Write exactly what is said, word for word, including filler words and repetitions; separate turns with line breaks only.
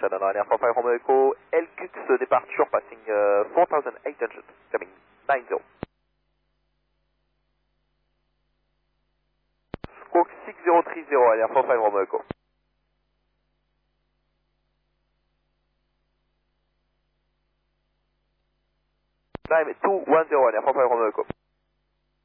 Shannon Ryanair four five Romeo Echo, L Q X departure passing uh, four thousand eight hundred, coming nine zero. Squawk six zero three zero, Ryanair four five Romeo Echo. Time two one zero, Ryanair four five Romeo Echo.